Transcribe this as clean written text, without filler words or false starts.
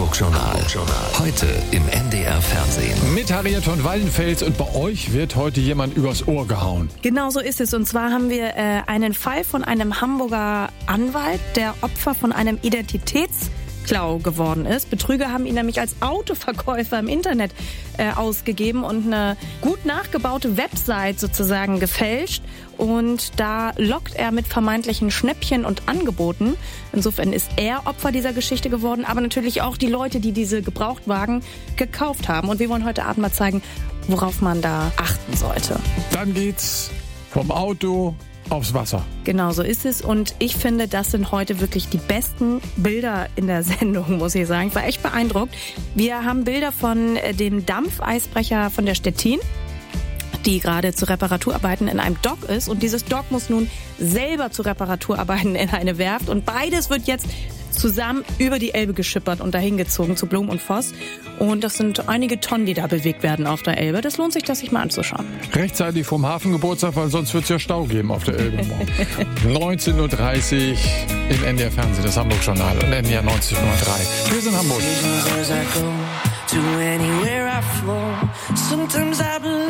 Hamburg-Journal. Heute im NDR Fernsehen. Mit Harriet von Waldenfels, und bei euch wird heute jemand übers Ohr gehauen. Genau so ist es. Und zwar haben wir einen Fall von einem Hamburger Anwalt, der Opfer von einem Identitätsklau geworden ist. Betrüger haben ihn nämlich als Autoverkäufer im Internet ausgegeben und eine gut nachgebaute Website sozusagen gefälscht. Und da lockt er mit vermeintlichen Schnäppchen und Angeboten. Insofern ist er Opfer dieser Geschichte geworden, aber natürlich auch die Leute, die diese Gebrauchtwagen gekauft haben. Und wir wollen heute Abend mal zeigen, worauf man da achten sollte. Dann geht's vom Auto aufs Wasser. Genau so ist es. Und ich finde, das sind heute wirklich die besten Bilder in der Sendung, muss ich sagen. Ich war echt beeindruckt. Wir haben Bilder von dem Dampfeisbrecher von der Stettin, die gerade zu Reparaturarbeiten in einem Dock ist. Und dieses Dock muss nun selber zu Reparaturarbeiten in eine Werft. Und beides wird jetzt zusammen über die Elbe geschippert und dahin gezogen zu Blum und Voss. Und das sind einige Tonnen, die da bewegt werden auf der Elbe. Das lohnt sich, das sich mal anzuschauen. Rechtzeitig vom Hafengeburtstag, weil sonst wird es ja Stau geben auf der Elbe morgen. 19.30 Uhr im NDR Fernsehen, das Hamburg-Journal und NDR 90,3. Wir sind Hamburg.